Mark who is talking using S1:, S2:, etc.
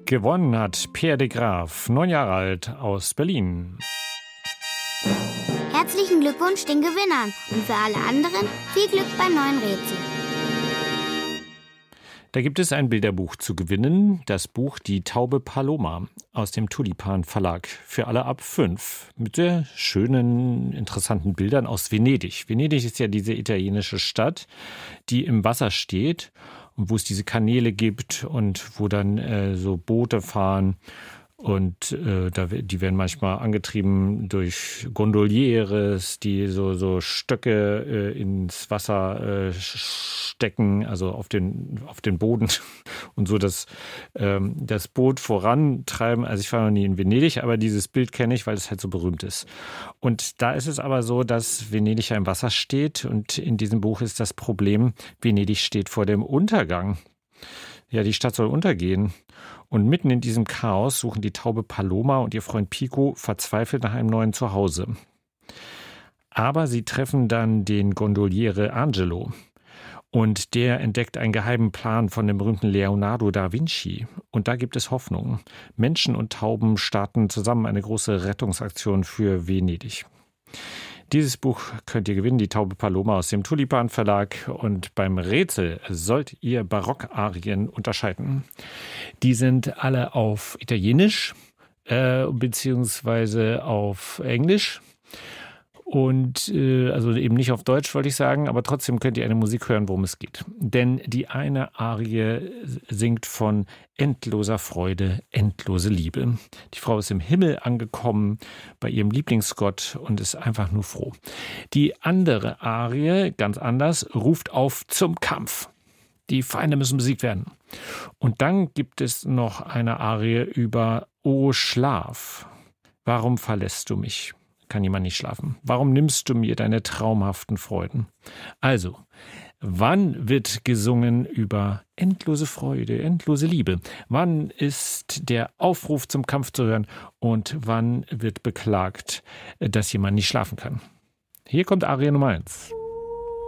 S1: Gewonnen hat Pierre de Graaf, 9 Jahre alt, aus Berlin.
S2: Herzlichen Glückwunsch den Gewinnern und für alle anderen viel Glück beim neuen Rätsel.
S1: Da gibt es ein Bilderbuch zu gewinnen, das Buch Die Taube Paloma aus dem Tulipan Verlag, für alle ab 5, mit sehr schönen, interessanten Bildern aus Venedig. Venedig ist ja diese italienische Stadt, die im Wasser steht und wo es diese Kanäle gibt und wo dann so Boote fahren. Und die werden manchmal angetrieben durch Gondolieres, die so Stöcke ins Wasser stecken, also auf den Boden und so das Boot vorantreiben. Also ich war noch nie in Venedig, aber dieses Bild kenne ich, weil es halt so berühmt ist. Und da ist es aber so, dass Venedig ja im Wasser steht und in diesem Buch ist das Problem, Venedig steht vor dem Untergang. Ja, die Stadt soll untergehen. Und mitten in diesem Chaos suchen die Taube Paloma und ihr Freund Pico verzweifelt nach einem neuen Zuhause. Aber sie treffen dann den Gondoliere Angelo. Und der entdeckt einen geheimen Plan von dem berühmten Leonardo da Vinci. Und da gibt es Hoffnung. Menschen und Tauben starten zusammen eine große Rettungsaktion für Venedig. Dieses Buch könnt ihr gewinnen, die Taube Paloma aus dem Tulipan Verlag. Und beim Rätsel sollt ihr Barockarien unterscheiden. Die sind alle auf Italienisch beziehungsweise auf Englisch. Und also eben nicht auf Deutsch, wollte ich sagen, aber trotzdem könnt ihr eine Musik hören, worum es geht. Denn die eine Arie singt von endloser Freude, endlose Liebe. Die Frau ist im Himmel angekommen bei ihrem Lieblingsgott und ist einfach nur froh. Die andere Arie, ganz anders, ruft auf zum Kampf. Die Feinde müssen besiegt werden. Und dann gibt es noch eine Arie über O Schlaf. Warum verlässt du mich? Kann jemand nicht schlafen. Warum nimmst du mir deine traumhaften Freuden? Also, wann wird gesungen über endlose Freude, endlose Liebe? Wann ist der Aufruf zum Kampf zu hören? Und wann wird beklagt, dass jemand nicht schlafen kann? Hier kommt Arie Nummer 1.